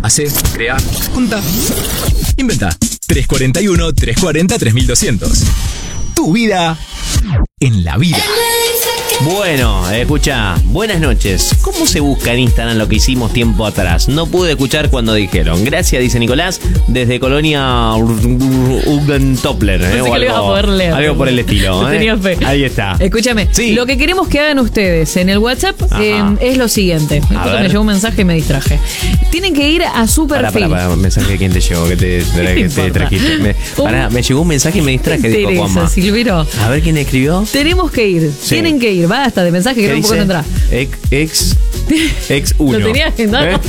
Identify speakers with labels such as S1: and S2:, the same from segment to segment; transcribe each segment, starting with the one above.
S1: Hacé, crea, junta, inventa. 341-340-3200. Tu vida en la vida.
S2: Bueno, escucha, buenas noches. ¿Cómo se busca en Instagram lo que hicimos tiempo atrás? No pude escuchar cuando dijeron. Gracias, dice Nicolás, desde Colonia Ugentopler.
S3: Pensé que le ibas a poder leer.
S2: Algo por el estilo.
S3: Tenía fe.
S2: Ahí está.
S3: Escúchame,
S2: Sí.
S3: Lo que queremos que hagan ustedes en el WhatsApp es lo siguiente.
S2: ver.
S3: Me llegó un mensaje y me distraje. Tienen que ir a su perfil.
S2: Pará, mensaje de quién te llegó, que te trajiste. Me llegó un mensaje y me distraje, dijo Juanma.
S3: Silvero.
S2: A ver quién escribió.
S3: Tenemos que ir,
S2: Sí.
S3: tienen que ir. Basta de mensaje que no puedo entrar.
S2: Ex 1.
S3: Lo tenía agendado.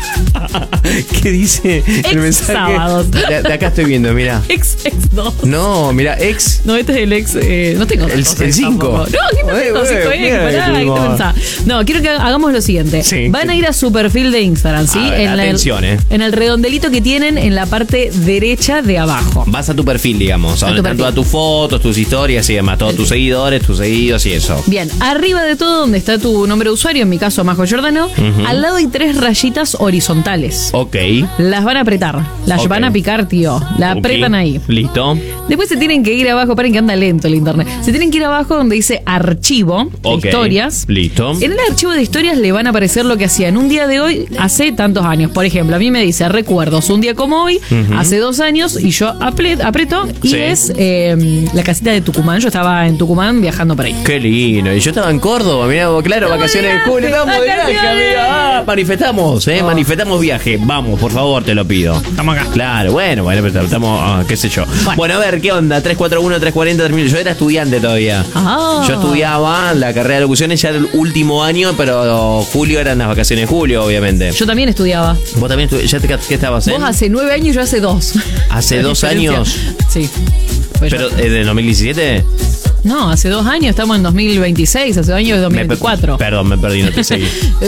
S2: ¿Qué dice el mensaje?
S3: Sábados.
S2: De acá estoy viendo, mira.
S3: Ex 2.
S2: No, mira, ex.
S3: No, este es el ex. No tengo
S2: El 5.
S3: No, ¿qué no tengo? 5X, pará, ¿qué te pensás? No, quiero que hagamos lo siguiente.
S2: Sí.
S3: Van a ir a su perfil de Instagram, ¿sí?
S2: A ver, atención,
S3: en el redondelito que tienen en la parte derecha de abajo.
S2: Vas a tu perfil, digamos, a donde están todas tus fotos, tus historias y demás, todos tus seguidores, tus seguidos y eso.
S3: Bien, arriba de todo donde está tu nombre de usuario, en mi caso Majo Giordano, al lado hay 3 rayitas horizontales.
S2: Ok.
S3: Las van a apretar, las van a picar, tío. La apretan ahí.
S2: Listo.
S3: Después se tienen que ir abajo, paren que anda lento el internet. Se tienen que ir abajo donde dice archivo de historias.
S2: Listo.
S3: En el archivo de historias le van a aparecer lo que hacían un día de hoy hace tantos años. Por ejemplo, a mí me dice recuerdos un día como hoy, hace 2 años, y yo aprieto y es la casita de Tucumán. Yo estaba en Tucumán viajando por ahí.
S2: Qué lindo. Y yo estaba en Córdoba, mirá, claro, vacaciones de julio. Estamos de viaje, amiga. Manifestamos, manifestamos viaje. Vamos, por favor, te lo pido.
S1: Estamos acá.
S2: Claro, bueno, pero estamos, qué sé yo. Bueno, a ver, ¿qué onda? 341-340-3000. Yo era estudiante todavía. Yo estudiaba la carrera de locuciones, ya era el último año, pero julio eran las vacaciones de julio, obviamente.
S3: Yo también estudiaba.
S2: ¿Vos también ¿Qué estabas en?
S3: Vos hace 9 años, yo hace 2.
S2: ¿Hace 2 años?
S3: Sí.
S2: ¿Pero de 2017?
S3: No, hace 2 años, estamos en 2026, hace 2 años de 2024.
S2: Perdón, me perdí, no te seguí.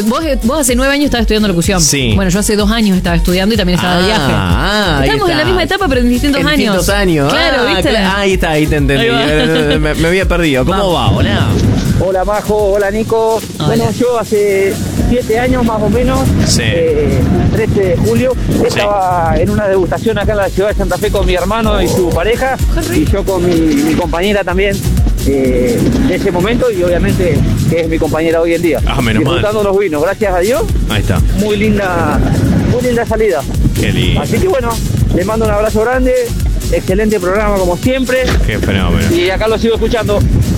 S3: Vos hace 9 años estabas estudiando locución.
S2: Sí.
S3: Bueno, yo hace 2 años estaba estudiando y también estaba de viaje. Estamos en la misma etapa, pero en distintos años.
S2: Distintos años.
S3: Claro, ¿viste?
S2: Ahí está, ahí te entendí. Me había perdido. ¿Cómo va? Hola.
S4: Hola Majo, hola Nico.
S3: Hola.
S4: Bueno, yo hace 7 años más o menos,
S2: Sí.
S4: 13 de julio, estaba en una degustación acá en la ciudad de Santa Fe con mi hermano y su pareja, y yo con mi compañera también de ese momento, y obviamente que es mi compañera hoy en día.
S2: Menos mal.
S4: Disfrutando los vinos, gracias a Dios.
S2: Ahí está.
S4: Muy linda salida.
S2: Qué lindo.
S4: Así que bueno, les mando un abrazo grande, excelente programa como siempre,
S2: Qué fenómeno.
S4: y acá lo sigo escuchando.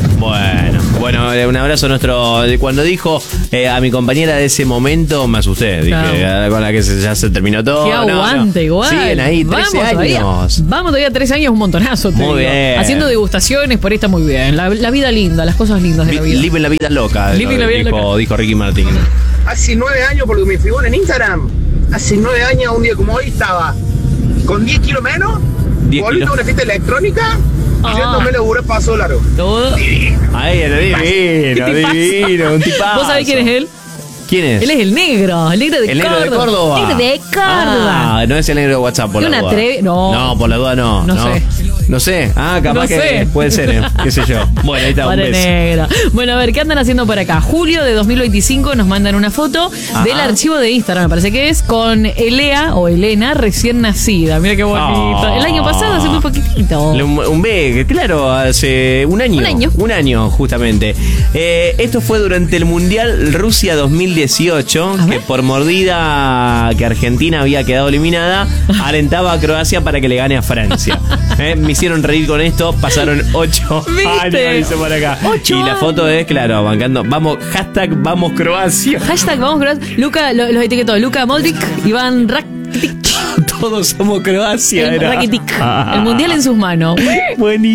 S2: Bueno, un abrazo nuestro. Cuando dijo a mi compañera de ese momento, me asusté. Dije, con la que ya se terminó todo.
S3: Que aguante, igual.
S2: Siguen ahí, 13 años.
S3: Vamos todavía 13 años, un montonazo.
S2: Muy bien.
S3: Haciendo degustaciones, por ahí está muy bien. La vida linda, las cosas lindas de la vida.
S2: Vive la vida loca.
S3: Vive la vida loca.
S2: Dijo Ricky Martin.
S5: Hace 9 años, porque me figura en Instagram, hace 9 años, un día como hoy, estaba con 10 kilos menos,
S2: 10
S5: volviendo a una fiesta electrónica, y yéndome a laburar paso largo.
S3: Todo.
S2: Ahí, divino, un tipazo.
S3: ¿Vos sabés quién es él?
S2: ¿Quién es?
S3: Él es el negro de
S2: El negro de Córdoba.
S3: Negro de Córdoba.
S2: No es el negro de WhatsApp, por la duda.
S3: No,
S2: por la duda no.
S3: No sé.
S2: No sé. Capaz
S3: No
S2: que
S3: sé.
S2: puede ser, qué sé yo. Bueno, ahí está, un
S3: Padre
S2: beso.
S3: negra. Bueno, a ver, ¿qué andan haciendo por acá? Julio de 2025 nos mandan una foto del archivo de Instagram, me parece que es, con Elea o Elena recién nacida. Mira qué bonito. El año pasado, hace muy poquitito.
S2: Un B, claro, hace un año. Un año, justamente. Esto fue durante el Mundial Rusia 2018, que por mordida que Argentina había quedado eliminada, alentaba a Croacia para que le gane a Francia. Me hicieron reír con esto, pasaron 8 años, dice por acá. Y la foto es, claro, bancando, vamos, #vamos Croacia.
S3: #vamos Croacia. Luca, los etiquetó, Luka Modric, Iván Rakitic.
S2: Todos somos Croacia.
S3: Rakitic. El mundial en sus manos.
S2: Buenísimo.